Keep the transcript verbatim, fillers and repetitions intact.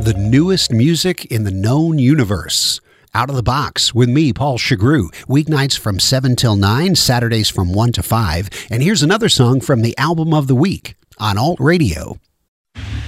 The newest music in the known universe. Out of the Box with me, Paul Chagru. Weeknights from seven till nine, Saturdays from one to five. And here's another song from the album of the week on Alt Radio.